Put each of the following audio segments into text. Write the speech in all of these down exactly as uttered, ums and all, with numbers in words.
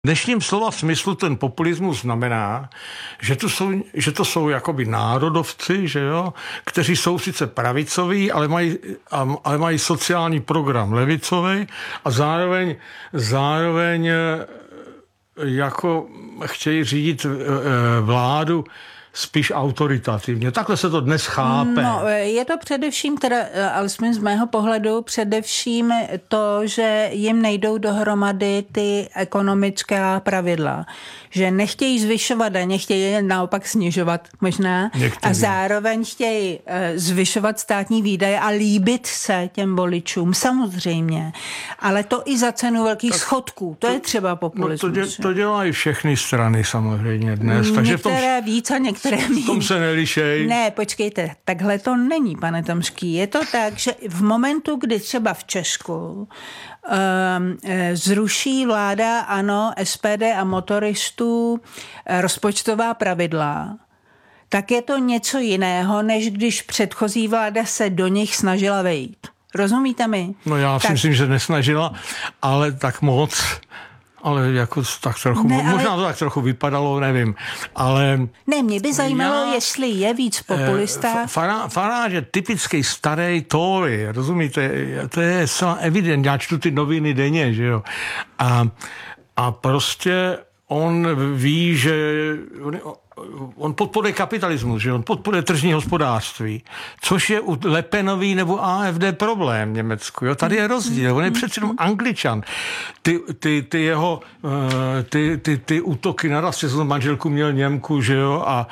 V dnešním slova smyslu ten populismus znamená, že to jsou, že to jsou jakoby národovci, že jo, kteří jsou sice pravicoví, ale mají, ale mají sociální program levicový a zároveň, zároveň jako chtějí řídit vládu spíš autoritativně. Takhle se to dnes chápe. No, je to především, teda, alespoň z mého pohledu, především to, že jim nejdou dohromady ty ekonomická pravidla. Že nechtějí zvyšovat daně, chtějí je naopak snižovat možná. Někteří. A zároveň chtějí zvyšovat státní výdaje a líbit se těm voličům, samozřejmě. Ale to i za cenu velkých tak schodků. To, to je třeba populismus. No to, dě, to dělají všechny strany samozřejmě dnes. Takže některé v tom, víc a některé méně. V tom se nelišej. Ne, počkejte, takhle to není, pane Tomský. Je to tak, že v momentu, kdy třeba v Česku Um, zruší vláda, ano, S P D a motoristů rozpočtová pravidla, tak je to něco jiného, než když předchozí vláda se do nich snažila vejít. Rozumíte mi? No já si tak. myslím, že nesnažila, ale tak moc. Ale jako tak trochu, ne, ale možná to tak trochu vypadalo, nevím, ale... Ne, mě by zajímalo, já, jestli je víc populista. Farage je typický starý Tory, rozumíte? To je zcela evident, já čtu ty noviny denně, že jo? A, a prostě on ví, že... On, on podporuje kapitalismus, že on podporuje tržní hospodářství, což je u Le Penový nebo A F D problém v Německu. Jo? Tady je rozdíl, on je přece jenom Angličan. Ty, ty, ty jeho ty, ty, ty útoky na ras, že jsem manželku měl Němku, že jo, a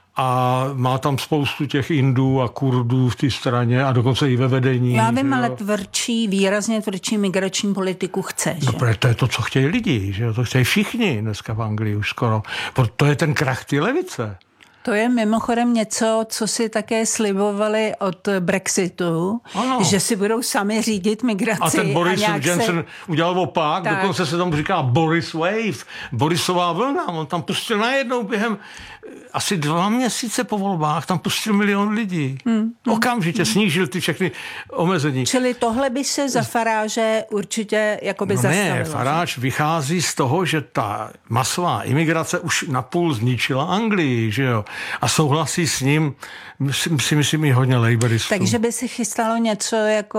a má tam spoustu těch Indů a Kurdů v té straně a dokonce i ve vedení. Já vím, ale tvrdší, výrazně tvrdší migrační politiku chce, že? No, to je to, co chtějí lidi, že to chtějí všichni dneska v Anglii už skoro. To je ten krach té levice. To je mimochodem něco, co si také slibovali od Brexitu, ano. Že si budou sami řídit migraci. A ten Boris a Johnson se... udělal opak, tak. Dokonce se tomu říká Boris Wave, Borisová vlna. On tam pustil najednou během asi dva měsíce po volbách, tam pustil milion lidí. Hmm. Okamžitě hmm. snížil ty všechny omezení. Čili tohle by se za Farage určitě jakoby no zastavilo. Ne, Farage vychází z toho, že ta masová imigrace už napůl zničila Anglii, že jo? A souhlasí s ním, si myslím, i hodně laboristů. Takže by si chystalo něco, jako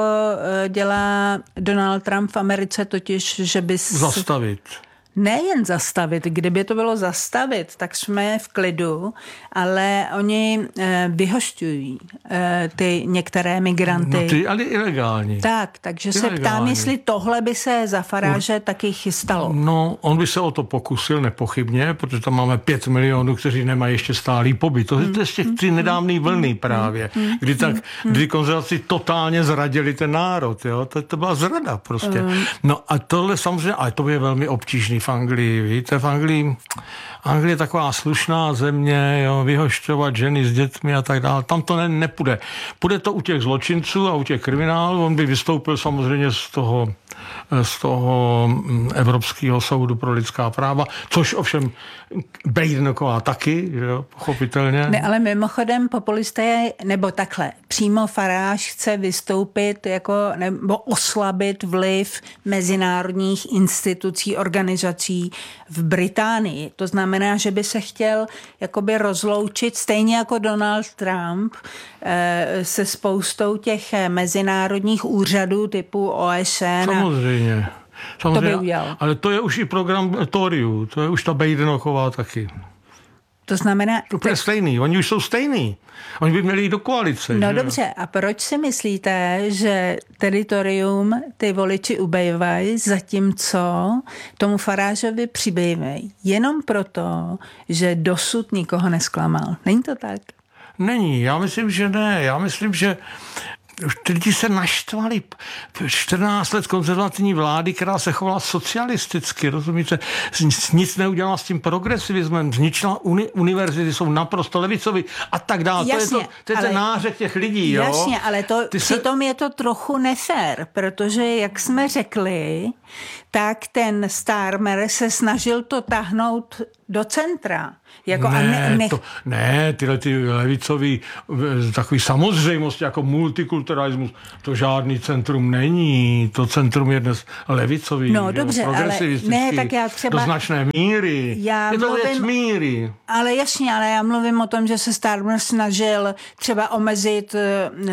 dělá Donald Trump v Americe, totiž, že by... Zastavit. Nejen zastavit, kdyby to bylo zastavit, tak jsme v klidu, ale oni e, vyhošťují e, ty některé migranty. No ty, ale ilegální. Tak, takže ilegální. Se ptám, jestli tohle by se za Farage no, taky chystalo. No, on by se o to pokusil nepochybně, protože tam máme pět milionů, kteří nemají ještě stálý pobyt. To je z těch ty nedávný vlny právě, kdy tak, kdy konzervativci totálně zradili ten národ, jo. To, to byla zrada prostě. No a tohle samozřejmě, ale to je velmi obtížný v Anglii, víte, v Anglii, Anglie je taková slušná země, jo, vyhošťovat ženy s dětmi a tak dále, tam to ne, nepůjde. Půjde to u těch zločinců a u těch kriminálů, on by vystoupil samozřejmě z toho, z toho Evropského soudu pro lidská práva, což ovšem Bidenová taky, že jo, pochopitelně. Ne, ale mimochodem populisté, nebo takhle, přímo Farage chce vystoupit jako, nebo oslabit vliv mezinárodních institucí, organizací v Británii. To znamená, že by se chtěl jakoby rozloučit, stejně jako Donald Trump, se spoustou těch mezinárodních úřadů typu O S N. Samozřejmě. Samozřejmě, to by udělal. Ale to je už i program Toryů, to je už ta Bidenová taky. To znamená... Úplně stejný, oni už jsou stejný. Oni by měli jít do koalice. No že? Dobře, a proč si myslíte, že teritorium ty voliči ubejvají, zatímco tomu Farageovi přibývají? Jenom proto, že dosud nikoho nesklamal. Není to tak? Není, já myslím, že ne. Já myslím, že ty lidi se naštvali. čtrnáct let konzervativní vlády, která se chovala socialisticky, rozumíte? Nic neudělala s tím progresivismem, zničila uni, univerzity, jsou naprosto levicovi a tak dále. Jasně, to je, to, to je ten nářek těch lidí. Jo? Jasně, ale to, přitom se... je to trochu nefér, protože, jak jsme řekli, tak ten Starmer se snažil to tahnout do centra. Jako ne, a ne, nech... to, ne, tyhle ty levicový takový samozřejmosti jako multikulturalismus, to žádný centrum není. To centrum je dnes levicový, no, dobře, ale ne, tak já třeba... do značné míry. Já je to mluvím, věc míry. Ale jasně, ale já mluvím o tom, že se Starmer snažil třeba omezit uh,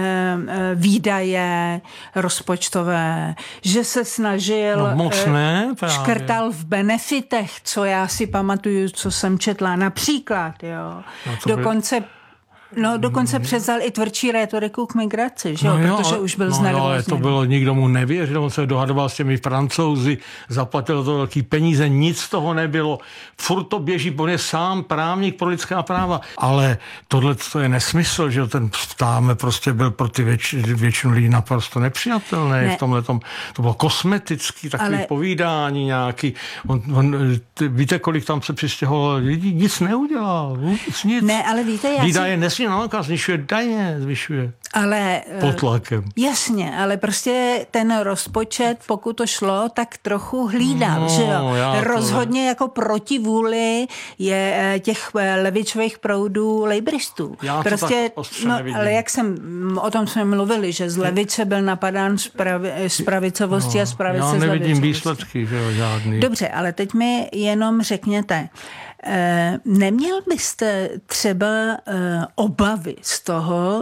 výdaje rozpočtové, že se snažil... No, moc ne, právě. Škrtal v benefitech, co já si pamatuju, co jsem četla. Například, jo. No, dokonce... By... No, dokonce převzal i tvrdší rétoriku k migraci, že jo? No jo, protože už byl no znervózněný. Ale to bylo, nikdo mu nevěřil, on se dohadoval s těmi Francouzi, zaplatil to velký peníze, nic z toho nebylo. Furt to běží, on je sám právník pro lidská práva. Ale tohle to je nesmysl, že ten Starmer prostě byl pro ty věč, většinu lidí naprosto nepřijatelný. Ne. V tomhletom, to bylo kosmetický takový ale... povídání nějaký. On, on, ty, víte, kolik tam se přistěhovalo lidí? Nic neudělal, vůbec nic. Ne, ale víte, já Výdaje si... Nálka zvyšuje daně, zvyšuje ale, pod tlakem. Jasně, ale prostě ten rozpočet, pokud to šlo, tak trochu hlídal, no, že jo? Rozhodně to... jako proti vůli je těch levičových proudů lejbristů. Já prostě, no, ale jak jsem, o tom jsme mluvili, že z levice byl napadán z, pravi, z pravicovosti no, a z pravice z levicovosti. Já nevidím výsledky, že jo, žádný. Dobře, ale teď mi jenom řekněte, neměl byste třeba obavy z toho,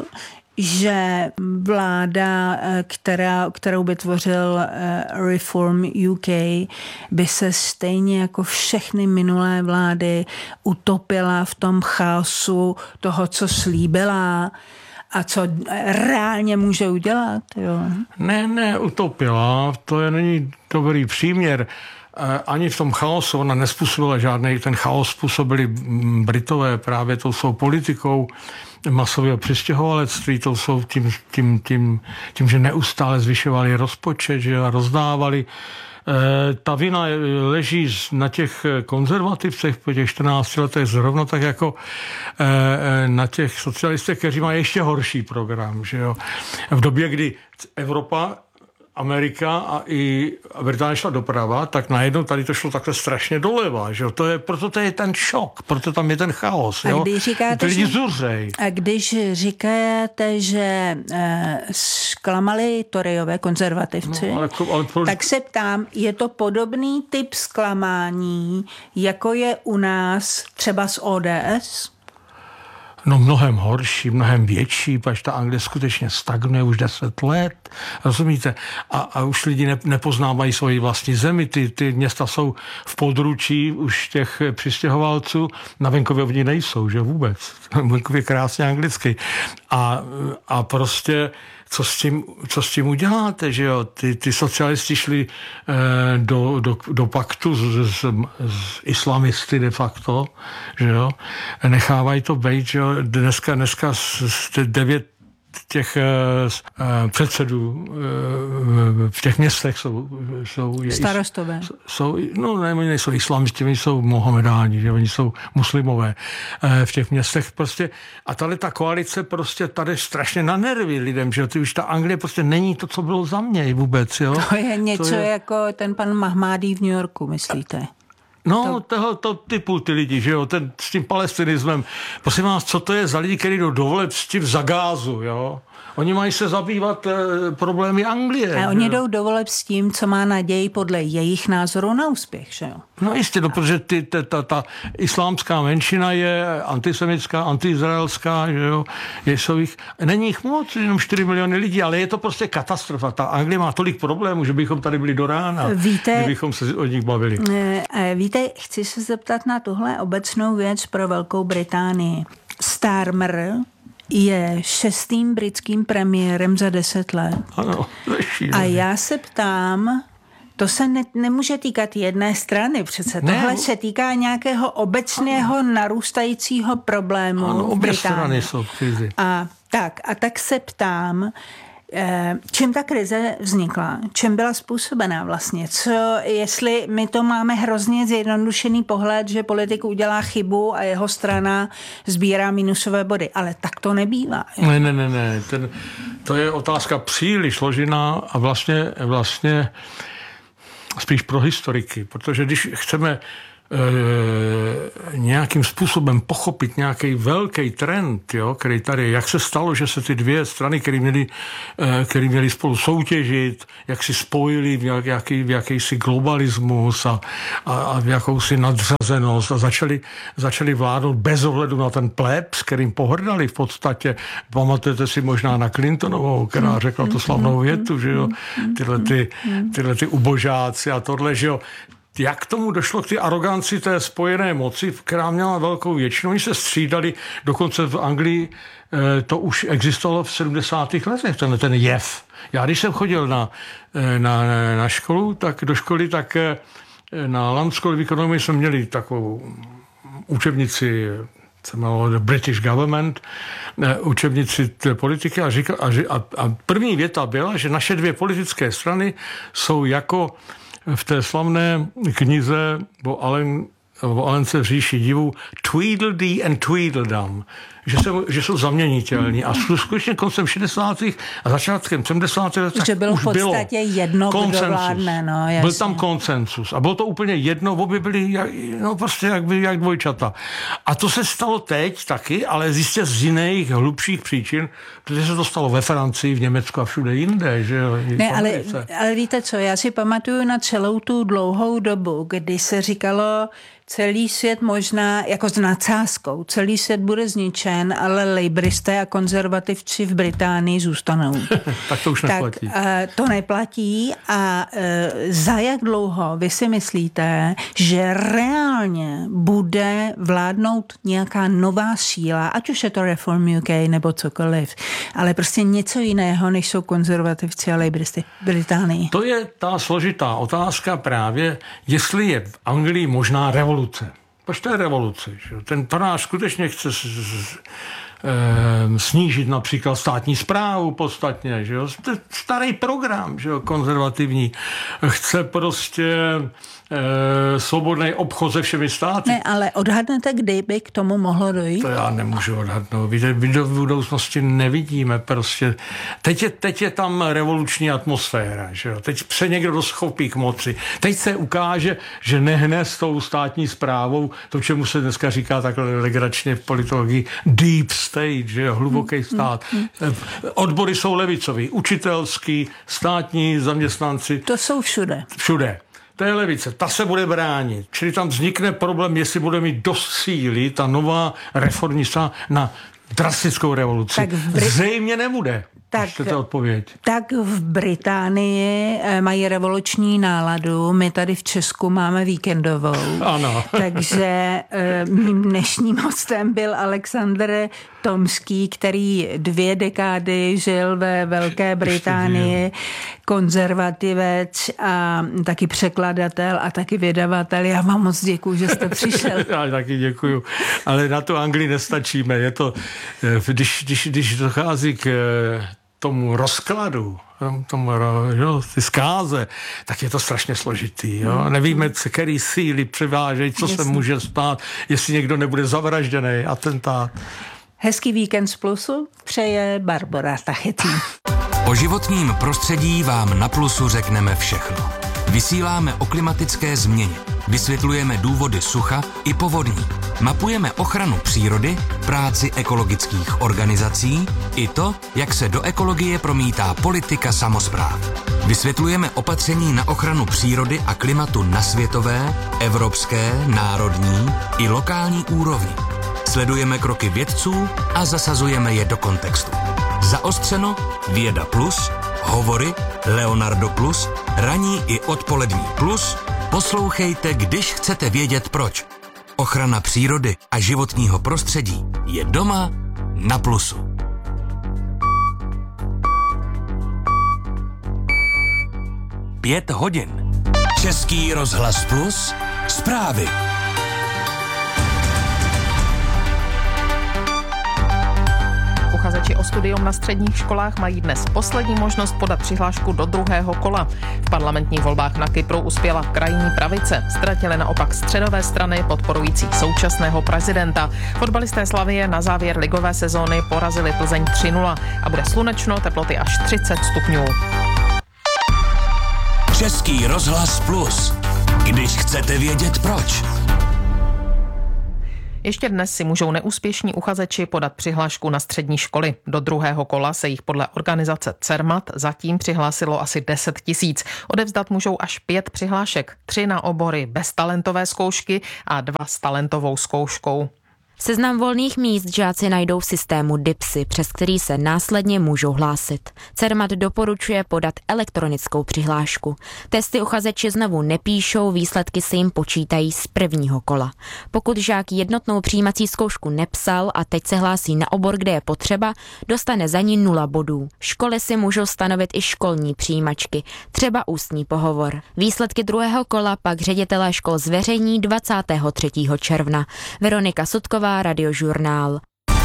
že vláda, která, kterou by tvořil Reform U K, by se stejně jako všechny minulé vlády utopila v tom chaosu toho, co slíbila a co reálně může udělat? Jo? Ne, ne, utopila. To je není dobrý příměr. Ani v tom chaosu ona nespůsobila žádný, ten chaos způsobili Britové právě tou svou politikou masového přistěhovalectví, to jsou tím, tím, tím, tím, že neustále zvyšovali rozpočet, že rozdávali. E, ta vina leží na těch konzervativcech po těch čtrnácti letech zrovna tak jako e, na těch socialistech, kteří mají ještě horší program. Že jo? V době, kdy Evropa, Amerika a i Británie šla doprava, tak najednou tady to šlo takhle strašně doleva, že jo? To je, proto to je ten šok, proto tam je ten chaos, jo? A když říkáte, ty lidi zuřej. A když říkáte, že eh, zklamali Toryové konzervativci, no, ale, ale pro... tak se ptám, je to podobný typ zklamání, jako je u nás třeba z O D S? No mnohem horší, mnohem větší, protože ta Anglie skutečně stagnuje už deset let, rozumíte? A, a už lidi ne, nepoznávají svoji vlastní zemi, ty, ty města jsou v područí už těch přistěhovalců, na venkově oni nejsou, že vůbec. Venkově krásně anglicky. A, a prostě co s tím, co s tím uděláte, že jo? Ty, ty socialisti šli eh, do, do, do paktu s, s, s islamisty de facto, že jo? Nechávají to být, že jo? Dneska, dneska devět těch uh, předsedů uh, v těch městech jsou... jsou starostové. Jsou, no ne, oni nejsou islamisti, oni jsou mohamedáni, že oni jsou muslimové uh, v těch městech prostě. A tady ta koalice prostě tady strašně na nervy lidem, že ty už ta Anglie prostě není to, co bylo za mě vůbec, jo. To je něco to je... jako ten pan Mahmádí v New Yorku, myslíte? No, tohoto typu ty lidi, že jo, ten s tím palestinismem. Prosím vás, co to je za lidi, kteří jdou do voleb s tím za gázu, jo? Oni mají se zabývat e, problémy Anglie. A oni jdou do voleb s tím, co má naději podle jejich názoru na úspěch, že jo? No jistě, no, protože ty, ta, ta, ta islámská menšina je antisemitská, antiizraelská, že jo? Jsou jich, není jich moc, jenom čtyři miliony lidí, ale je to prostě katastrofa. Ta Anglie má tolik problémů, že bychom tady byli do rána, víte, kdybychom se o nich bavili. Víte, chci se zeptat na tuhle obecnou věc pro Velkou Británii. Starmer je šestým britským premiérem za deset let. Ano, a já se ptám, to se ne, nemůže týkat jedné strany přece. Ne, tohle se týká nějakého obecného ano. narůstajícího problému ano, v obě Británii. strany jsou v krizi. A tak, a tak se ptám, čím ta krize vznikla? Čím byla způsobená vlastně? Co, jestli my to máme hrozně zjednodušený pohled, že politik udělá chybu a jeho strana sbírá minusové body. Ale tak to nebývá. Ne, ne, ne, ne. Ten, to je otázka příliš složená a vlastně, vlastně spíš pro historiky, protože když chceme E, nějakým způsobem pochopit nějaký velký trend, jo, který tady, jak se stalo, že se ty dvě strany, které měly, e, který měly spolu soutěžit, jak si spojili v, jak, jaký, v jakýsi globalismus a, a, a v jakousi nadřazenost a začali, začali vládnout bez ohledu na ten pleb, s kterým pohrdali v podstatě. Pamatujete si možná na Clintonovou, která řekla tu slavnou větu, že jo, tyhle ty, tyhle ty ubožáci a tohle, že jo. Jak tomu došlo k té aroganci té spojené moci, která měla velkou většinu? Oni se střídali, dokonce v Anglii to už existovalo v sedmdesátých letech, ten, ten jev. Já když jsem chodil na, na, na školu, tak do školy, tak na London School of Economics jsme měli takovou učebnici, se jmenovalo The British Government, učebnici té politiky a, říkal, a, a první věta byla, že naše dvě politické strany jsou jako v té slavné knize o, Alen, o Alence v říši divů Tweedledee and Tweedledum, že, se, že jsou zaměnitelní. A skutečně koncem šedesátých a začátkem sedmdesátých let že bylo už v podstatě bylo jedno, kdo vládne. No, byl tam konsensus. A bylo to úplně jedno, obě byly jak, no, prostě jak, jak dvojčata. A to se stalo teď taky, ale zjistě z jiných hlubších příčin, protože se to stalo ve Francii, v Německu a všude jinde. Že? Ne, ale, ale víte co, já si pamatuju na celou tu dlouhou dobu, kdy se říkalo, celý svět možná, jako s nadsázkou, celý svět bude zničen, ale lejbristé a konzervativci v Británii zůstanou. Tak to už neplatí. Tak uh, to neplatí a uh, za jak dlouho vy si myslíte, že reálně bude vládnout nějaká nová síla, ať už je to Reform U K nebo cokoliv, ale prostě něco jiného, než jsou konzervativci a lejbristy v Británii. To je ta složitá otázka právě, jestli je v Anglii možná revoluce. Proč to je revoluce? Že? Ten panář skutečně chce s, s, e, snížit například státní správu podstatně. Že? To je starý program, že? Konzervativní. Chce prostě e, svobodný obchod se všemi státy. Ne, ale odhadnete, kdy by k tomu mohlo dojít? To já nemůžu odhadnout. Víte, v budoucnosti nevidíme prostě. Teď je, teď je tam revoluční atmosféra. Že jo? Teď se někdo doschopí k moci. Teď se ukáže, že nehne s tou státní správou, to, čemu se dneska říká takhle legračně v politologii, deep state, že jo? Hluboký stát. Odbory jsou levicový, učitelský, státní zaměstnanci. To jsou všude. Všude. To je levice, ta se bude bránit. Čili tam vznikne problém, jestli bude mít dost síly ta nová reformní strana na drastickou revoluci. Brit... Zřejmě nebude. Tak, to odpověď. Tak v Británii mají revoluční náladu, my tady v Česku máme víkendovou. Ano. Takže mým dnešním hostem byl Alexandr Tomský, který dvě dekády žil ve Velké Británii, konzervativec a taky překladatel a taky vydavatel. Já vám moc děkuju, že jste přišel. Já taky děkuju. Ale na to Anglii nestačíme. Je to, když, když, když dochází k tomu rozkladu, tomu, jo, ty zkáze, tak je to strašně složitý. Jo? Nevíme, který síly převážejí, co Jasně. se může stát, jestli někdo nebude zavražděný, atentát. Hezký víkend z Plusu přeje Barbora Tachetý. O životním prostředí vám na Plusu řekneme všechno. Vysíláme o klimatické změně, vysvětlujeme důvody sucha i povodní, mapujeme ochranu přírody, práci ekologických organizací i to, jak se do ekologie promítá politika samospráv. Vysvětlujeme opatření na ochranu přírody a klimatu na světové, evropské, národní i lokální úrovni. Sledujeme kroky vědců a zasazujeme je do kontextu. Zaostřeno, Věda Plus, Hovory, Leonardo Plus, ranní i odpolední plus. Poslouchejte, když chcete vědět proč. Ochrana přírody a životního prostředí je doma na Plusu. Pět hodin. Český rozhlas Plus. Zprávy. Uchazeči o studium na středních školách mají dnes poslední možnost podat přihlášku do druhého kola. V parlamentních volbách na Kypru uspěla krajní pravice. Ztratily naopak středové strany podporující současného prezidenta. Fotbalisté Slavie na závěr ligové sezóny porazili Plzeň tři nula a bude slunečno, teploty až třicet stupňů. Český rozhlas Plus. Když chcete vědět proč. Ještě dnes si můžou neúspěšní uchazeči podat přihlášku na střední školy. Do druhého kola se jich podle organizace Cermat zatím přihlásilo asi deset tisíc. Odevzdat můžou až pět přihlášek. Tři na obory bez talentové zkoušky a dva s talentovou zkouškou. Seznam volných míst žáci najdou v systému DIPSy, přes který se následně můžou hlásit. Cermat doporučuje podat elektronickou přihlášku. Testy uchazeči znovu nepíšou, výsledky se jim počítají z prvního kola. Pokud žák jednotnou přijímací zkoušku nepsal a teď se hlásí na obor, kde je potřeba, dostane za ní nula bodů. Školy si můžou stanovit i školní přijímačky, třeba ústní pohovor. Výsledky druhého kola pak ředitelé škol zveřejní dvacátého třetího června. Veronika Sutková, Radiožurnál.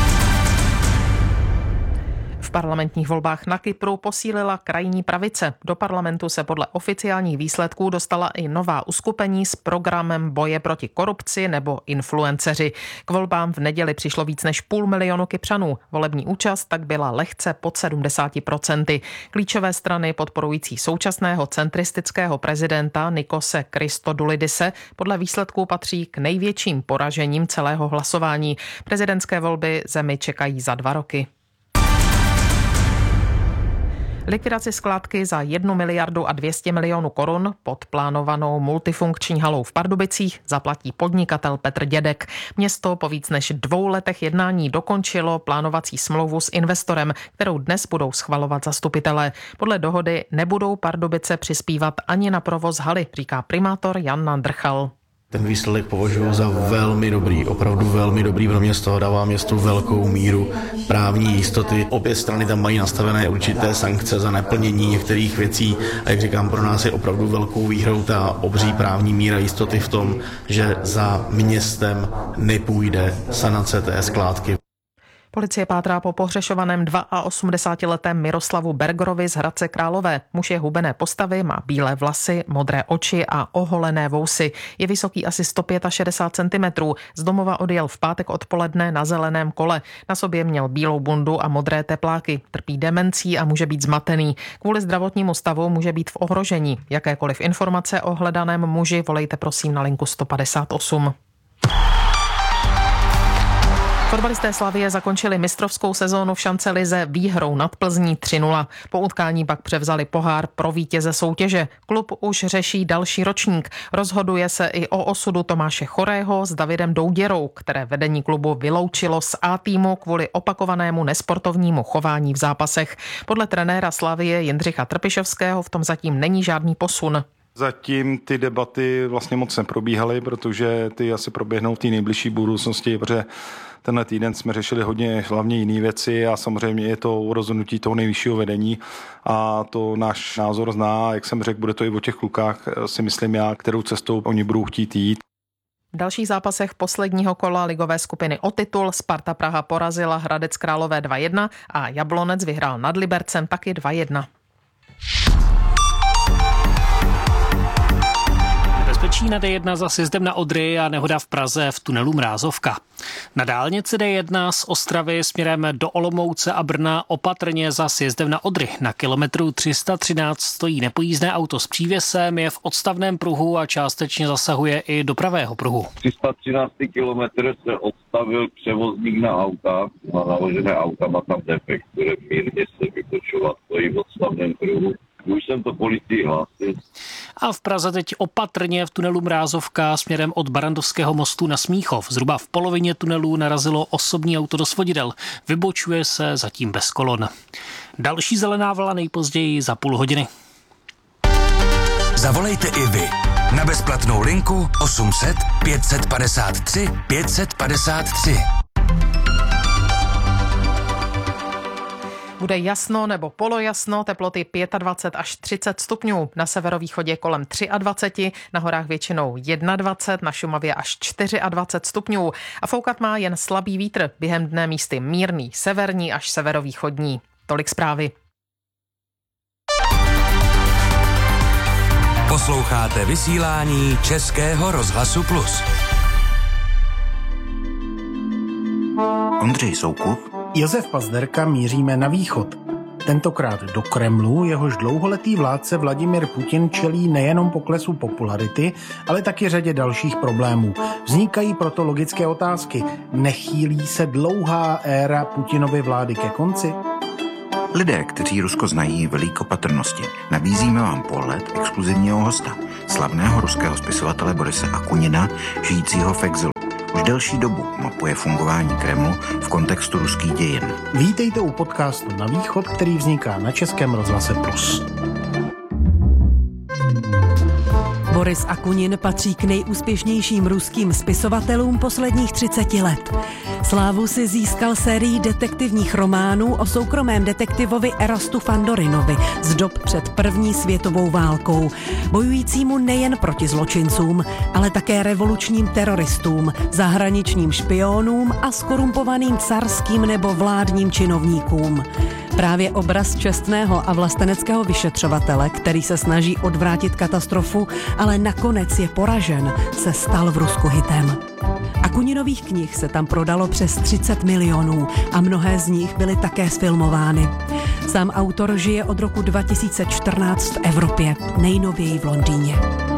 V parlamentních volbách na Kypru posílila krajní pravice. Do parlamentu se podle oficiálních výsledků dostala i nová uskupení s programem boje proti korupci nebo influenceři. K volbám v neděli přišlo víc než půl milionu Kypřanů. Volební účast tak byla lehce pod sedmdesát procent. Klíčové strany podporující současného centristického prezidenta Nikose Christodoulidise podle výsledků patří k největším poražením celého hlasování. Prezidentské volby zemi čekají za dva roky. Likvidaci skládky za jednu miliardu a dvě stě milionů korun pod plánovanou multifunkční halou v Pardubicích zaplatí podnikatel Petr Dědek. Město po víc než dvou letech jednání dokončilo plánovací smlouvu s investorem, kterou dnes budou schvalovat zastupitelé. Podle dohody nebudou Pardubice přispívat ani na provoz haly, říká primátor Jan Nadrchal. Ten výsledek považuji za velmi dobrý, opravdu velmi dobrý pro město, dává městu velkou míru právní jistoty. Obě strany tam mají nastavené určité sankce za neplnění některých věcí a jak říkám, pro nás je opravdu velkou výhrou ta obří právní míra jistoty v tom, že za městem nepůjde sanace té skládky. Policie pátrá po pohřešovaném osmdesátiletém Miroslavu Bergerovi z Hradce Králové. Muž je hubené postavy, má bílé vlasy, modré oči a oholené vousy. Je vysoký asi sto šedesát pět centimetrů. Z domova odjel v pátek odpoledne na zeleném kole. Na sobě měl bílou bundu a modré tepláky. Trpí demencí a může být zmatený. Kvůli zdravotnímu stavu může být v ohrožení. Jakékoliv informace o hledaném muži volejte prosím na linku sto padesát osm. Fotbalisté Slavie zakončili mistrovskou sezónu v šancelize výhrou nad Plzní tři nula. Po utkání pak převzali pohár pro vítěze soutěže. Klub už řeší další ročník. Rozhoduje se i o osudu Tomáše Chorého s Davidem Douděrou, které vedení klubu vyloučilo z A týmu kvůli opakovanému nesportovnímu chování v zápasech. Podle trenéra Slavie Jindřicha Trpišovského v tom zatím není žádný posun. Zatím ty debaty vlastně moc neprobíhaly, protože ty asi proběhnou v té nejbližší budoucnosti, protože tenhle týden jsme řešili hodně hlavně jiné věci a samozřejmě je to rozhodnutí toho nejvyššího vedení a to náš názor zná, jak jsem řekl, bude to i o těch klukách, si myslím já, kterou cestou oni budou chtít jít. V dalších zápasech posledního kola ligové skupiny o titul Sparta Praha porazila Hradec Králové dva jedna a Jablonec vyhrál nad Libercem taky dva jedna. Bezpečí na D jedna za sjezdem na Odry a nehoda v Praze v tunelu Mrázovka. Na dálnici D jedna z Ostravy směrem do Olomouce a Brna opatrně za sjezdem na Odry. Na kilometru tři sta třináct stojí nepojízdné auto s přívěsem, je v odstavném pruhu a částečně zasahuje i do pravého pruhu. tři sta třináctý kilometr se odstavil převozník na auta, na naložené auta má tam defekt, které mírně se vypočovat, stojí v odstavném pruhu. Už jsem to policii hlásil. A v Praze teď opatrně v tunelu Mrázovka směrem od Barandovského mostu na Smíchov. Zhruba v polovině tunelu narazilo osobní auto do svodidel. Vybočuje se zatím bez kolon. Další zelená vlna nejpozději za půl hodiny. Zavolejte i vy na bezplatnou linku osm set pět set padesát tři pět set padesát tři. Bude jasno nebo polojasno, teploty dvacet pět až třicet stupňů, na severovýchodě kolem dvacet tři, na horách většinou dvacet jedna, na Šumavě až dvacet čtyři stupňů a foukat má jen slabý vítr, během dne místy mírný, severní až severovýchodní. Tolik zprávy. Posloucháte vysílání Českého rozhlasu Plus. Ondřej Soukup, Josef Pazderka, míříme na východ. Tentokrát do Kremlu, jehož dlouholetý vládce Vladimir Putin čelí nejenom poklesu popularity, ale taky řadě dalších problémů. Vznikají proto logické otázky. Nechýlí se dlouhá éra Putinovy vlády ke konci? Lidé, kteří Rusko znají, velí k opatrnosti. Nabízíme vám pohled exkluzivního hosta, slavného ruského spisovatele Borise Akunina, žijícího v exilu. Už delší dobu mapuje fungování Kremlu v kontextu ruských dějin. Vítejte u podcastu Na východ, který vzniká na Českém rozhlase Plus. Boris Akunin patří k nejúspěšnějším ruským spisovatelům posledních třiceti let. Slávu si získal sérií detektivních románů o soukromém detektivovi Erastu Fandorinovi z dob před první světovou válkou, bojujícímu nejen proti zločincům, ale také revolučním teroristům, zahraničním špionům a skorumpovaným carským nebo vládním činovníkům. Právě obraz čestného a vlasteneckého vyšetřovatele, který se snaží odvrátit katastrofu, ale nakonec je poražen, se stal v Rusku hitem. Akuninových knih se tam prodalo přes třicet milionů a mnohé z nich byly také sfilmovány. Sám autor žije od roku dva tisíce čtrnáct v Evropě, nejnověji v Londýně.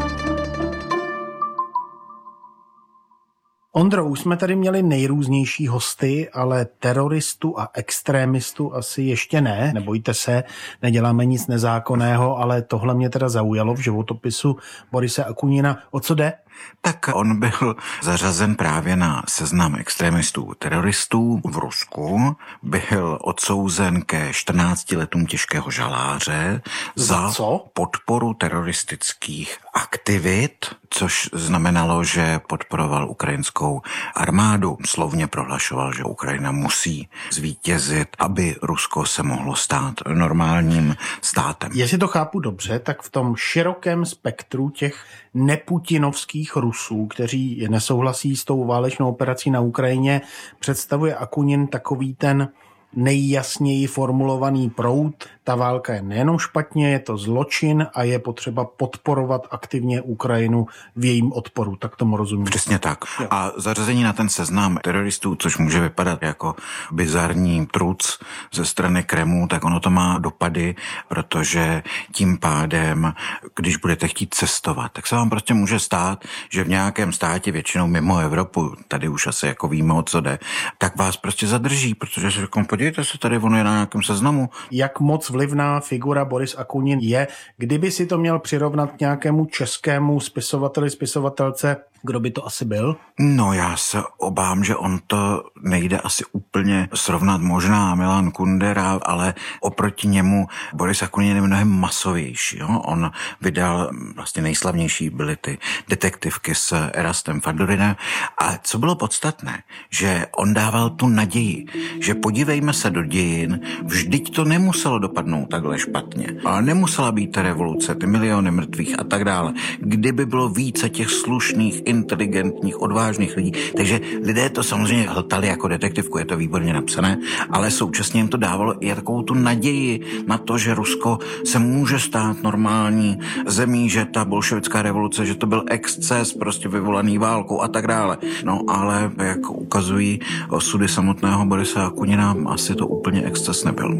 Ondro, už jsme tady měli nejrůznější hosty, ale teroristu a extrémistu asi ještě ne. Nebojte se, neděláme nic nezákonného, ale tohle mě teda zaujalo v životopisu Borise Akunina. O co jde? Tak on byl zařazen právě na seznam extremistů teroristů v Rusku, byl odsouzen ke čtrnácti letům těžkého žaláře za, za podporu teroristických aktivit, což znamenalo, že podporoval ukrajinskou armádu. Slovně prohlašoval, že Ukrajina musí zvítězit, aby Rusko se mohlo stát normálním státem. Jestli to chápu dobře, tak v tom širokém spektru těch neputinovských Rusů, kteří nesouhlasí s tou válečnou operací na Ukrajině, představuje Akunin takový ten nejjasněji formulovaný proud. Ta válka je nejenom špatně, je to zločin a je potřeba podporovat aktivně Ukrajinu v jejím odporu. Tak tomu rozumím. Přesně tak. A zařazení na ten seznam teroristů, což může vypadat jako bizarní truc ze strany Kremlu, tak ono to má dopady, protože tím pádem, když budete chtít cestovat, tak se vám prostě může stát, že v nějakém státě, většinou mimo Evropu, tady už asi jako víme, o co jde, tak vás prostě zadrží, protože se řeknou, podívejte se, tady ono je na nějakém seznamu. Jak moc vlivná figura Boris Akunin je, kdyby si to měl přirovnat k nějakému českému spisovateli, spisovatelce, kdo by to asi byl? No já se obávám, že on to nejde asi úplně srovnat, možná Milan Kundera, ale oproti němu Boris Akunin je mnohem masovější. Jo? On vydal, vlastně nejslavnější byly ty detektivky s Erastem Fandorinem. A co bylo podstatné, že on dával tu naději, že podívejme se do dějin, vždyť to nemuselo dopadnout takhle špatně. Ale nemusela být revoluce, ty miliony mrtvých a tak dále. Kdyby bylo více těch slušných, inteligentních, odvážných lidí. Takže lidé to samozřejmě hltali jako detektivku, je to výborně napsané, ale současně jim to dávalo i takovou tu naději na to, že Rusko se může stát normální zemí, že ta bolševická revoluce, že to byl exces prostě vyvolaný válkou a tak dále. No ale jak ukazují osudy samotného Borise Akunina, asi to úplně exces nebyl.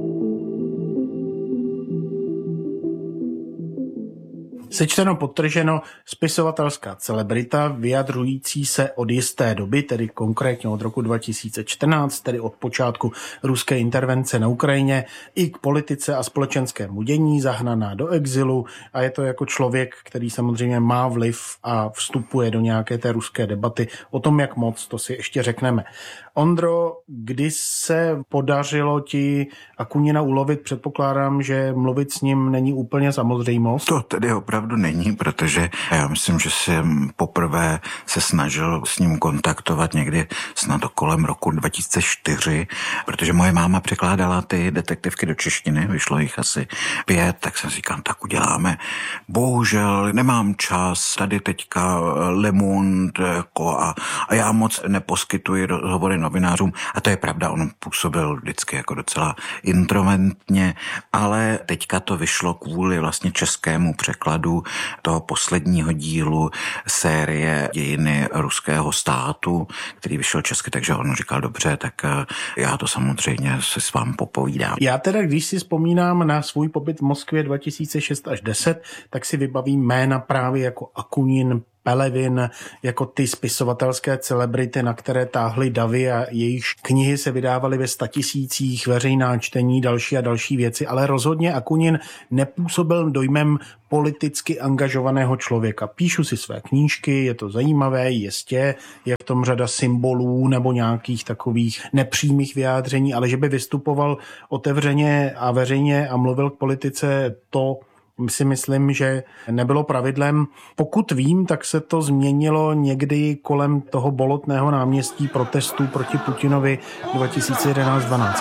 Sečteno podtrženo, spisovatelská celebrita vyjadřující se od jisté doby, tedy konkrétně od roku dva tisíce čtrnáct, tedy od počátku ruské intervence na Ukrajině, i k politice a společenskému dění, zahnaná do exilu, a je to jako člověk, který samozřejmě má vliv a vstupuje do nějaké té ruské debaty. O tom, jak moc, to si ještě řekneme. Ondro, kdy se podařilo ti Akunina ulovit? Předpokládám, že mluvit s ním není úplně samozřejmost. To tedy opravdu není, protože já myslím, že jsem poprvé se snažil s ním kontaktovat někdy snad kolem roku dva tisíce čtyři, protože moje máma překládala ty detektivky do češtiny, vyšlo jich asi pět, tak jsem si říkal, tak uděláme. Bohužel nemám čas, tady teďka Le Monde jako a, a já moc neposkytuji rozhovory novinářům, a to je pravda, on působil vždycky jako docela introvertně, ale teďka to vyšlo kvůli vlastně českému překladu závěru toho posledního dílu série Dějiny ruského státu, který vyšel česky, takže on říkal, dobře, tak já to samozřejmě si s vám popovídám. Já teda, když si vzpomínám na svůj pobyt v Moskvě dva tisíce šest až deset, tak si vybavím jména právě jako Akunin, Pelevin, jako ty spisovatelské celebrity, na které táhly davy a jejichž knihy se vydávaly ve statisících, veřejná čtení, další a další věci, ale rozhodně Akunin nepůsobil dojmem politicky angažovaného člověka. Píšu si své knížky, je to zajímavé, jistě, je v tom řada symbolů nebo nějakých takových nepřímých vyjádření, ale že by vystupoval otevřeně a veřejně a mluvil k politice, to si myslím, že nebylo pravidlem. Pokud vím, tak se to změnilo někdy kolem toho bolotného náměstí protestů proti Putinovi dva tisíce jedenáct dvanáct.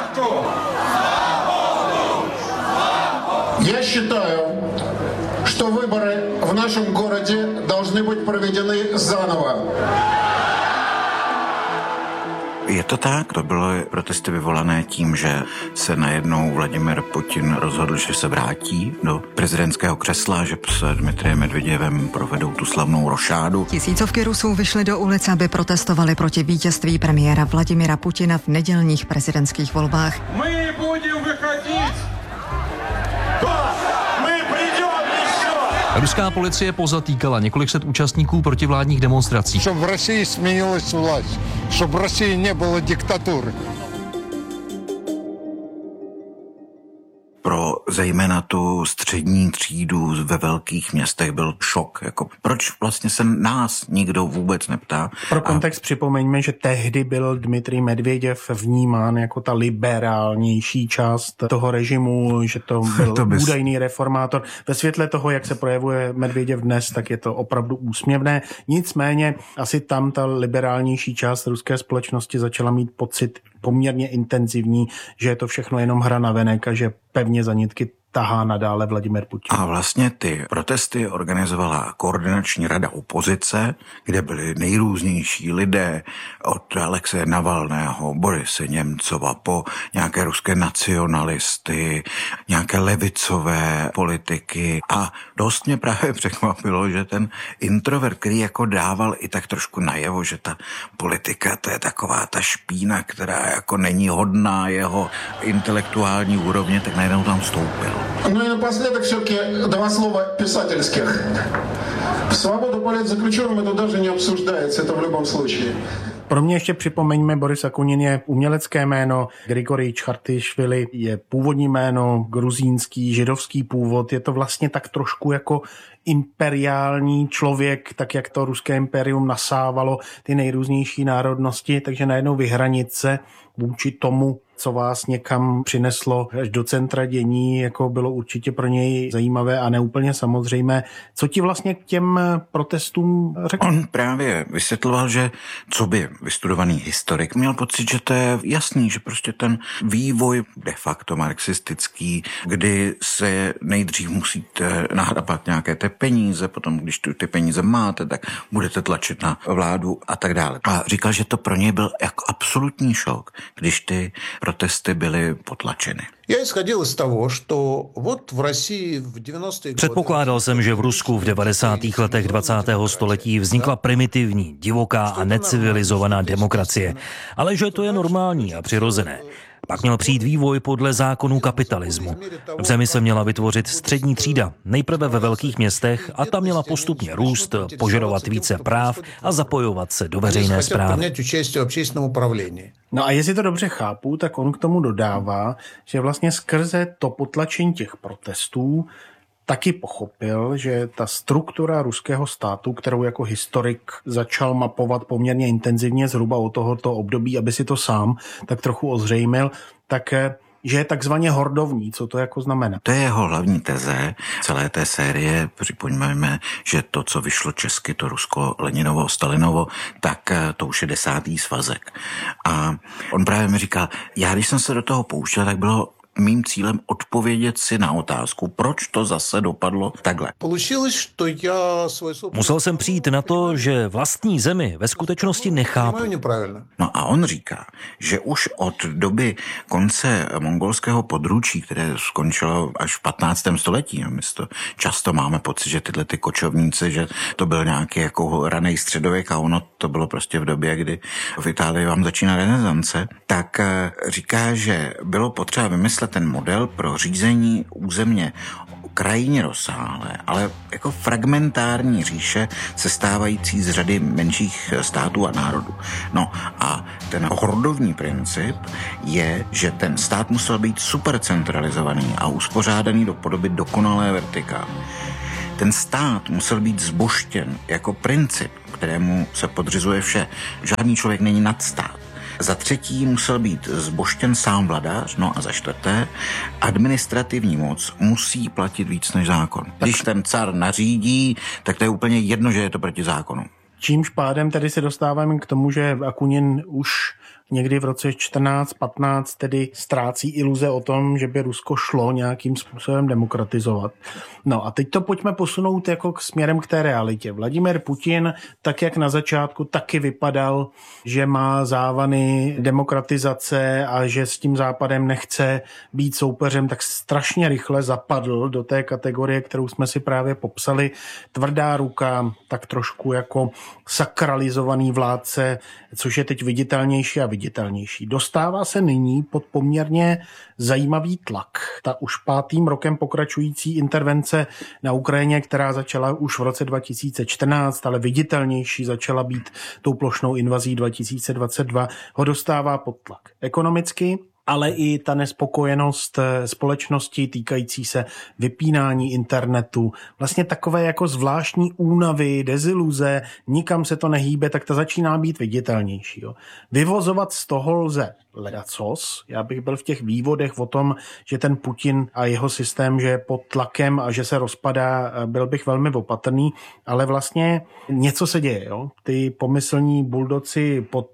Já считаю, что выборы в нашем городе должны быть проведены заново. Je to tak, to bylo protesty vyvolané tím, že se najednou Vladimir Putin rozhodl, že se vrátí do prezidentského křesla, že s Dmitrijem Medvěděvem provedou tu slavnou rošádu. Tisícovky Rusů vyšly do ulic, aby protestovali proti vítězství premiéra Vladimira Putina v nedělních prezidentských volbách. My budeme vychodit! Ruská policie pozatýkala několik set účastníků protivládních demonstrací. Щоб в России сменилась власть, щоб в России не было диктатуры. Pro zejména tu střední třídu ve velkých městech byl šok. Jako, proč vlastně se nás nikdo vůbec neptá? Pro kontext a... připomeňme, že tehdy byl Dmitrij Medvěděv vnímán jako ta liberálnější část toho režimu, že to byl to bys... údajný reformátor. Ve světle toho, jak se projevuje Medvěděv dnes, tak je to opravdu úsměvné. Nicméně asi tam ta liberálnější část ruské společnosti začala mít pocit poměrně intenzivní, že je to všechno jenom hra na venek a že pevně za nitky tahá nadále Vladimir Putin. A vlastně ty protesty organizovala koordinační rada opozice, kde byli nejrůznější lidé od Alexeje Navalného, Borise Němcova po nějaké ruské nacionalisty, nějaké levicové politiky a dost mě právě překvapilo, že ten introvert, který jako dával i tak trošku najevo, že ta politika to je taková ta špína, která jako není hodná jeho intelektuální úrovně, tak najednou tam vstoupil. Ну и напоследок все-таки два слова писательских. Свобода политзаключенным это даже не обсуждается, это в любом случае. Pro mě ještě připomeňme, Boris Akunin je umělecké jméno, Grigorij Čchartyšvili je původní jméno, gruzínský, židovský původ, je to vlastně tak trošku jako imperiální člověk, tak jak to ruské imperium nasávalo ty nejrůznější národnosti, takže najednou vyhranit se vůči tomu, co vás někam přineslo až do centra dění, jako bylo určitě pro něj zajímavé a neúplně samozřejmé. Co ti vlastně k těm protestům řekl? On právě vysvětloval, že co by vystudovaný historik měl pocit, že to je jasný, že prostě ten vývoj de facto marxistický, kdy se nejdřív musíte nahrabat nějaké ty peníze, potom když tu ty peníze máte, tak budete tlačit na vládu a tak dále. A říkal, že to pro něj byl jako absolutní šok, když ty protesty byly potlačeny. Já исходил z toho, že вот v России v devadesátých Předpokládal jsem, že v Rusku v devadesátých letech dvacátého století vznikla primitivní, divoká a necivilizovaná demokracie, ale že to je normální a přirozené. Pak měl přijít vývoj podle zákonů kapitalismu. V zemi se měla vytvořit střední třída, nejprve ve velkých městech, a ta měla postupně růst, požadovat více práv a zapojovat se do veřejné správy. No a jestli to dobře chápu, tak on k tomu dodává, že vlastně skrze to potlačení těch protestů taky pochopil, že ta struktura ruského státu, kterou jako historik začal mapovat poměrně intenzivně zhruba od tohoto období, aby si to sám tak trochu ozřejmil, tak že je takzvaně hordovní. Co to jako znamená? To je jeho hlavní teze celé té série. Připomeňme, že to, co vyšlo česky, to Rusko-Leninovo, Stalinovo, tak to už je desátý svazek. A on právě mi říkal, já když jsem se do toho pouštěl, tak bylo mým cílem odpovědět si na otázku, proč to zase dopadlo takhle. Musel jsem přijít na to, že vlastní zemi ve skutečnosti nechápu. No a on říká, že už od doby konce mongolského područí, které skončilo až v patnáctém století, my to často máme pocit, že tyhle ty kočovníci, že to byl nějaký jako raný středověk a ono to bylo prostě v době, kdy v Itálii vám začíná renesance, tak říká, že bylo potřeba vymyslet ten model pro řízení územně krajně rozsáhlé, ale jako fragmentární říše sestávající z řady menších států a národů. No a ten hordovní princip je, že ten stát musel být supercentralizovaný a uspořádaný do podoby dokonalé vertikály. Ten stát musel být zboštěn jako princip, kterému se podřizuje vše. Žádný člověk není nad stát. Za třetí musel být zboštěn sám vladař, no a za čtvrté administrativní moc musí platit víc než zákon. Když ten car nařídí, tak to je úplně jedno, že je to proti zákonu. Čímž pádem tedy se dostáváme k tomu, že Akunin už někdy v roce čtrnáct patnáct tedy ztrácí iluze o tom, že by Rusko šlo nějakým způsobem demokratizovat. No a teď to pojďme posunout jako k směrem k té realitě. Vladimir Putin, tak jak na začátku taky vypadal, že má závany demokratizace a že s tím Západem nechce být soupeřem, tak strašně rychle zapadl do té kategorie, kterou jsme si právě popsali. Tvrdá ruka, tak trošku jako sakralizovaný vládce, což je teď viditelnější a viditelnější. Dostává se nyní pod poměrně zajímavý tlak. Ta už pátým rokem pokračující intervence na Ukrajině, která začala už v roce dva tisíce čtrnáct, ale viditelnější začala být tou plošnou invazí dva tisíce dvacet dva, ho dostává pod tlak. Ekonomicky, ale i ta nespokojenost společnosti týkající se vypínání internetu, vlastně takové jako zvláštní únavy, deziluze, nikam se to nehýbe, tak to začíná být viditelnější. Jo. Vyvozovat z toho lze ledacos. Já bych byl v těch vývodech o tom, že ten Putin a jeho systém, že je pod tlakem a že se rozpadá, byl bych velmi opatrný, ale vlastně něco se děje. Jo. Ty pomyslní buldoci pod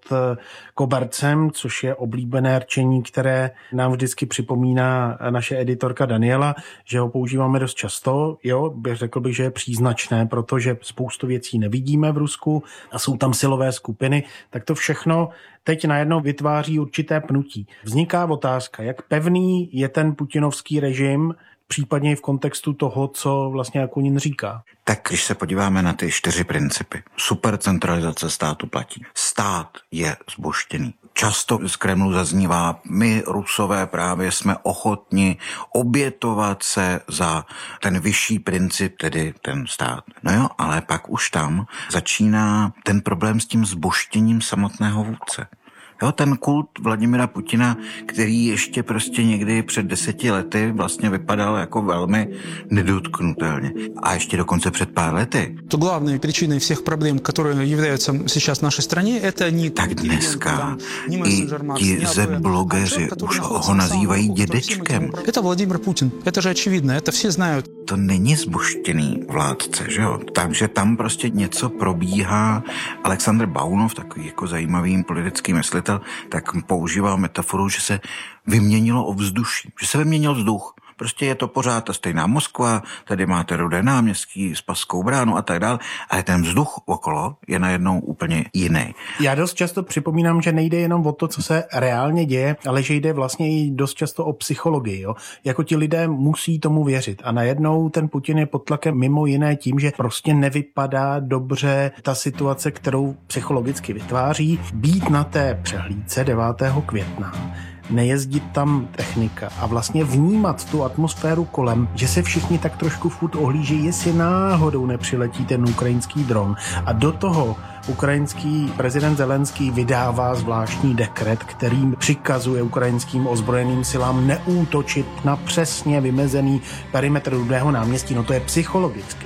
kobercem, což je oblíbené rčení, které nám vždycky připomíná naše editorka Daniela, že ho používáme dost často. Jo, bych řekl bych, že je příznačné, protože spoustu věcí nevidíme v Rusku a jsou tam silové skupiny, tak to všechno teď najednou vytváří určité pnutí. Vzniká otázka, jak pevný je ten putinovský režim, případně i v kontextu toho, co vlastně Akunin říká. Tak když se podíváme na ty čtyři principy. Supercentralizace státu platí. Stát je zboštěný. Často z Kremlu zaznívá, my Rusové právě jsme ochotni obětovat se za ten vyšší princip, tedy ten stát. No jo, ale pak už tam začíná ten problém s tím zboštěním samotného vůdce. Jo, ten kult Vladimira Putina, který ještě prostě někdy před deseti lety vlastně vypadal jako velmi nedotknutelně. A ještě dokonce před pár lety. To hlavní příčinou všech problémů, které являются сейчас v naší straně, это не... Tak dneska i ti Z-blogeři už ho nazývají dědečkem. Это Vladimir Putin, это же очевидно, это все знают. To není zboštěný vládce, že jo? Takže tam prostě něco probíhá. Alexandr Baunov, takový jako zajímavý politický myslitel, tak používal metaforu, že se vyměnilo ovzduší, že se vyměnil vzduch. Prostě je to pořád ta stejná Moskva, tady máte Rudé náměstí, Spasskou bránu a tak dále, ale ten vzduch okolo je najednou úplně jiný. Já dost často připomínám, že nejde jenom o to, co se reálně děje, ale že jde vlastně i dost často o psychologii. Jo? Jako ti lidé musí tomu věřit a najednou ten Putin je pod tlakem mimo jiné tím, že prostě nevypadá dobře ta situace, kterou psychologicky vytváří. Být na té přehlídce devátého května, nejezdit tam technika a vlastně vnímat tu atmosféru kolem, že se všichni tak trošku furt ohlíží, jestli náhodou nepřiletí ten ukrajinský dron. A do toho ukrajinský prezident Zelenský vydává zvláštní dekret, kterým přikazuje ukrajinským ozbrojeným silám neútočit na přesně vymezený perimetr Rudého náměstí. No to je psychologicky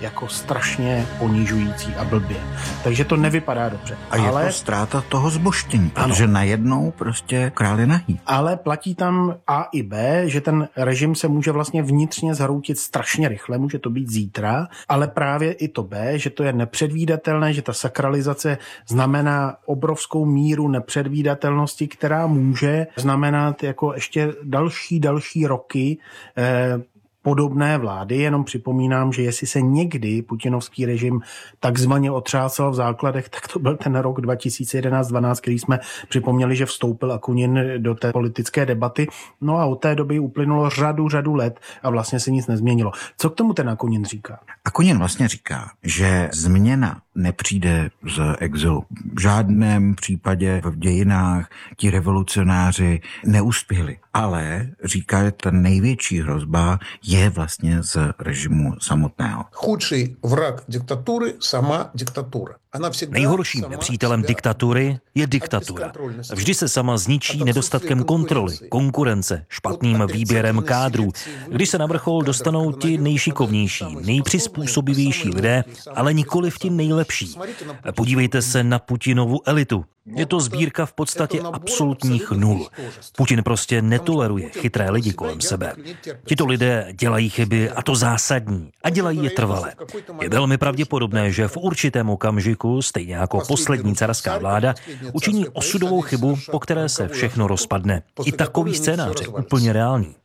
jako strašně ponižující a blbě. Takže to nevypadá dobře. A je ale... to ztráta toho zboštění, protože najednou prostě král je nahý. Ale platí tam A i B, že ten režim se může vlastně vnitřně zhroutit strašně rychle, může to být zítra, ale právě i to B, že to je nepředvídatelné, že ta sakralizace znamená obrovskou míru nepředvídatelnosti, která může znamenat jako ještě další, další roky eh, podobné vlády. Jenom připomínám, že jestli se někdy putinovský režim takzvaně otřásal v základech, tak to byl ten rok dva tisíce jedenáct dvanáct, který jsme připomněli, že vstoupil Akunin do té politické debaty. No a od té doby uplynulo řadu, řadu let a vlastně se nic nezměnilo. Co k tomu ten Akunin říká? Akunin vlastně říká, že změna nepřijde z exilu. V žádném případě v dějinách ti revolucionáři neuspěli. Ale říká, že ta největší hrozba je vlastně z režimu samotného. Chudší vrah diktatury, sama diktatura. Nejhorším nepřítelem diktatury je diktatura. Vždy se sama zničí nedostatkem kontroly, konkurence, špatným výběrem kádrů, když se na vrchol dostanou ti nejšikovnější, nejpřizpůsobivější lidé, ale nikoliv ti nejlepší. Podívejte se na Putinovu elitu. Je to sbírka v podstatě absolutních nul. Putin prostě netoleruje chytré lidi kolem sebe. Tito lidé dělají chyby a to zásadní a dělají je trvale. Je velmi pravděpodobné, že v určitém okamžiku, stejně jako poslední carská vláda, učiní osudovou chybu, po které se všechno rozpadne. I takový scénář je úplně reálný.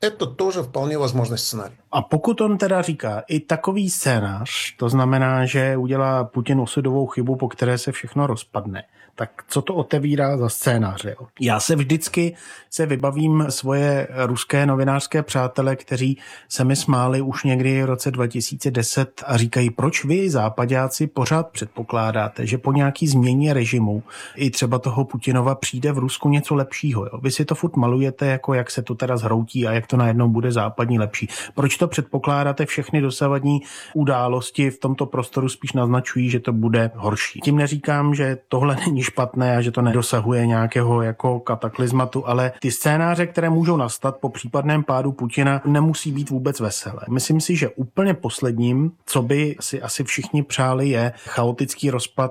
A pokud on teda říká i takový scénář, to znamená, že udělá Putin osudovou chybu, po které se všechno rozpadne, tak co to otevírá za scénáře? Já se vždycky se vybavím svoje ruské novinářské přátele, kteří se mi smáli už někdy v roce dva tisíce deset a říkají, proč vy západáci pořád předpokládáte, že po nějaký změně režimu i třeba toho Putinova přijde v Rusku něco lepšího. Jo? Vy si to furt malujete, jako jak se to teda zhroutí a jak to najednou bude západní lepší. Proč to předpokládáte? Všechny dosavadní události v tomto prostoru spíš naznačují, že to bude horší. Tím neříkám, že tohle není špatné a že to nedosahuje nějakého jako kataklizmatu, ale ty scénáře, které můžou nastat po případném pádu Putina, nemusí být vůbec veselé. Myslím si, že úplně posledním, co by si asi všichni přáli, je chaotický rozpad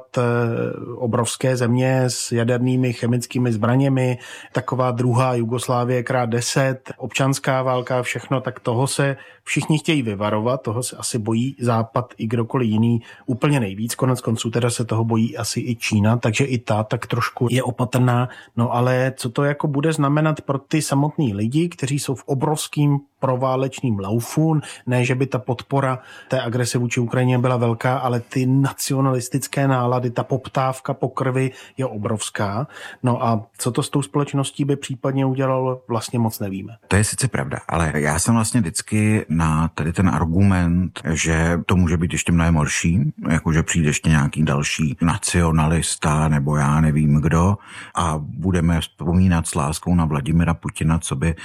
obrovské země s jadernými chemickými zbraněmi, taková druhá Jugoslávie krát deset, občanská válka, všechno, tak toho se všichni chtějí vyvarovat, toho se asi bojí Západ i kdokoliv jiný úplně nejvíc, konec konců teda se toho bojí asi i Čína, takže i ta tak trošku je opatrná, no ale co to jako bude znamenat pro ty samotný lidi, kteří jsou v obrovským proválečným laufu, ne, že by ta podpora té agrese vůči Ukrajině byla velká, ale ty nacionalistické nálady, ta poptávka po krvi je obrovská. No a co to s tou společností by případně udělalo, vlastně moc nevíme. To je sice pravda, ale já jsem vlastně vždycky na tady ten argument, že to může být ještě mnohem horší, jakože přijde ještě nějaký další nacionalista nebo já nevím kdo a budeme vzpomínat s láskou na Vladimira Putina, co by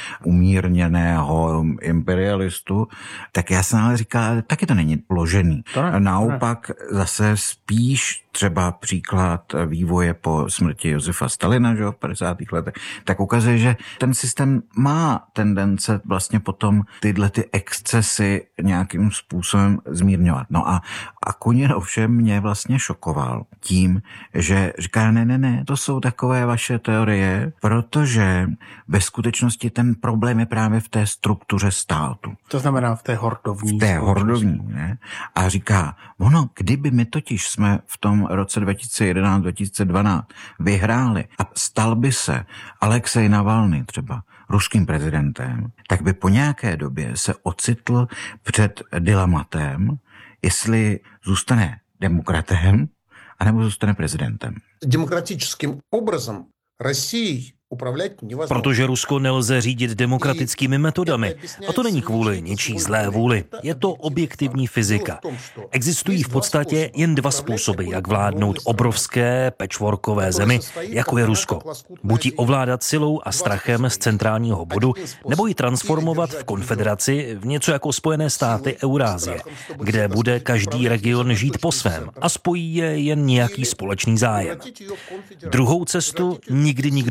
umírněného imperialistu, tak já jsem ale říkal, taky to není vložený. To ne, Naopak to ne. Zase spíš třeba příklad vývoje po smrti Josefa Stalina, že v padesátých letech, tak ukazuje, že ten systém má tendence vlastně potom tyhle ty excesy nějakým způsobem zmírňovat. No a Akunin ovšem mě vlastně šokoval tím, že říká, ne, ne, ne, to jsou takové vaše teorie, protože ve skutečnosti ten problém je právě v té struktuře státu. To znamená v té hordovní. V té hordovní, ne? A říká, ono, kdyby my totiž jsme v tom roce dva tisíce jedenáct dva tisíce dvanáct vyhráli a stal by se Alexej Navalny třeba ruským prezidentem, tak by po nějaké době se ocitl před dilematem, jestli zůstane demokratem, anebo zůstane prezidentem. Demokratickým obrazem Россией Protože Rusko nelze řídit demokratickými metodami. A to není kvůli něčí zlé vůli. Je to objektivní fyzika. Existují v podstatě jen dva způsoby, jak vládnout obrovské patchworkové zemi, jako je Rusko. Buď ji ovládat silou a strachem z centrálního bodu, nebo ji transformovat v konfederaci v něco jako Spojené státy Eurázie, kde bude každý region žít po svém a spojí je jen nějaký společný zájem. Druhou cestu nikdy nikdo doopravdy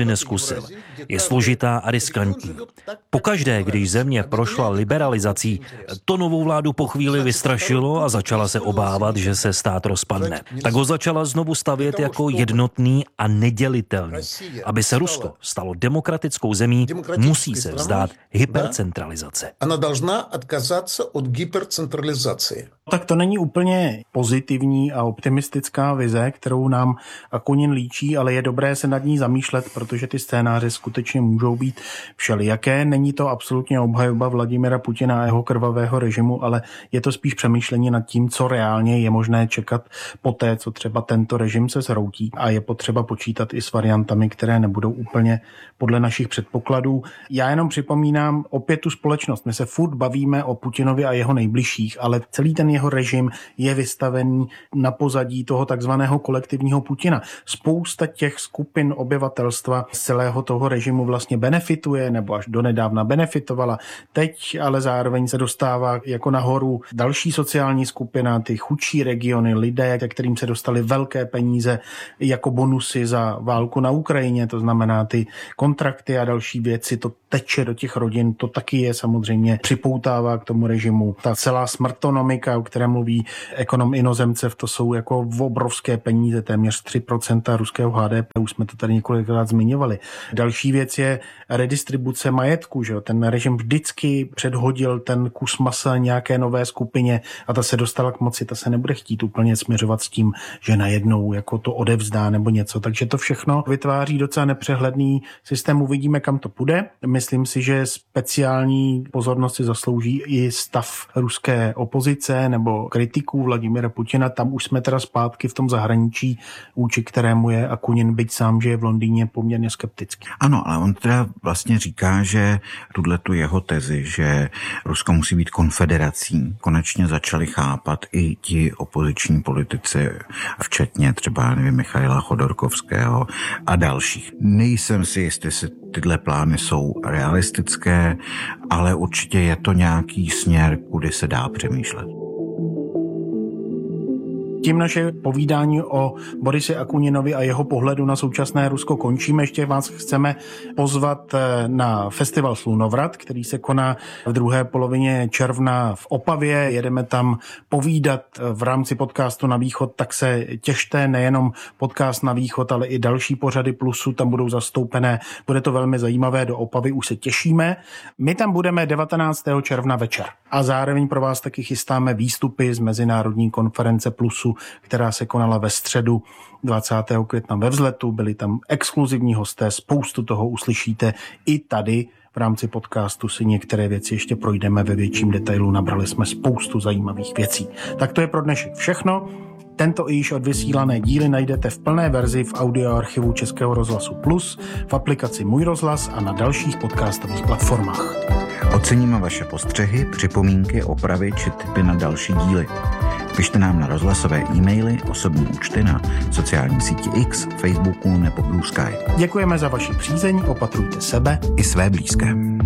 nikdy neskusil. Je složitá a riskantní. Pokaždé, když země prošla liberalizací, to novou vládu po chvíli vystrašilo a začala se obávat, že se stát rozpadne. Tak ho začala znovu stavět jako jednotný a nedělitelný. Aby se Rusko stalo demokratickou zemí, musí se vzdát hypercentralizace. Ona должна отказаться od hypercentralizace. Tak to není úplně pozitivní a optimistická vize, kterou nám Akunin líčí, ale je dobré se nad ní zamýšlet, protože ty scénáře skutečně můžou být všelijaké. Není to absolutně obhajoba Vladimira Putina a jeho krvavého režimu, ale je to spíš přemýšlení nad tím, co reálně je možné čekat poté, co třeba tento režim se zhroutí, a je potřeba počítat i s variantami, které nebudou úplně podle našich předpokladů. Já jenom připomínám opět tu společnost. My se furt bavíme o Putinovi a jeho nejbližších, ale celý ten jeho režim je vystavený na pozadí toho takzvaného kolektivního Putina. Spousta těch skupin obyvatelstva z celého toho režimu vlastně benefituje, nebo až donedávna benefitovala. Teď ale zároveň se dostává jako nahoru další sociální skupina, ty chudší regiony, lidé, ke kterým se dostaly velké peníze jako bonusy za válku na Ukrajině, to znamená ty kontrakty a další věci, to teče do těch rodin, to taky je samozřejmě připoutává k tomu režimu. Ta celá smrtonomika, o které mluví ekonom Inozemcev, to jsou jako obrovské peníze, téměř tři procenta ruského H D P, už jsme to tady několikrát zmiňovali. Další věc je redistribuce majetku, že jo? Ten režim vždycky předhodil ten kus masa nějaké nové skupině a ta se dostala k moci, ta se nebude chtít úplně směřovat s tím, že najednou jako to odevzdá nebo něco, takže to všechno vytváří docela nepřehledný systém, uvidíme, kam to půjde. Myslím si, že speciální pozornost si zaslouží i stav ruské opozice nebo kritiků Vladimira Putina. Tam už jsme teda zpátky v tom zahraničí, vůči kterému je Akunin, byť sám, že je v Londýně poměrně skeptický. Ano, ale on teda vlastně říká, že tuto jeho tezi, že Rusko musí být konfederací, konečně začali chápat i ti opoziční politici, včetně třeba, nevím, Michaila Chodorkovského a dalších. Nejsem si jistý, jestli tyhle plány jsou realistické, ale určitě je to nějaký směr, kudy se dá přemýšlet. Tím naše povídání o Borise Akuninovi a jeho pohledu na současné Rusko končíme. Ještě vás chceme pozvat na festival Slunovrat, který se koná v druhé polovině června v Opavě. Jedeme tam povídat v rámci podcastu Na východ, tak se těšte, nejenom podcast Na východ, ale i další pořady Plusu tam budou zastoupené. Bude to velmi zajímavé, do Opavy už se těšíme. My tam budeme devatenáctého června večer a zároveň pro vás taky chystáme výstupy z mezinárodní konference Plusu, která se konala ve středu dvacátého května ve Vzletu. Byli tam exkluzivní hosté, spoustu toho uslyšíte i tady. V rámci podcastu si některé věci ještě projdeme ve větším detailu. Nabrali jsme spoustu zajímavých věcí. Tak to je pro dnešek všechno. Tento i již odvysílané díly najdete v plné verzi v audioarchivu Českého rozhlasu Plus, v aplikaci Můj rozhlas a na dalších podcastových platformách. Oceníme vaše postřehy, připomínky, opravy či tipy na další díly. Pište nám na rozhlasové e-maily, osobní účty na sociální síti X, Facebooku nebo Blue Sky. Děkujeme za vaši přízeň, opatrujte sebe i své blízké.